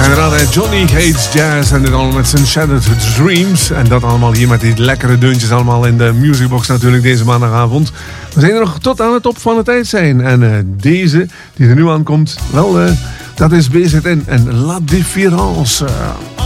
inderdaad, Johnny Hates Jazz en dit allemaal met zijn Shattered Dreams. En dat allemaal hier met die lekkere deuntjes allemaal in de Musicbox natuurlijk deze maandagavond. We zijn er nog tot aan de top van de tijd zijn. En deze die er nu aankomt, wel, dat is BZN en La Différence.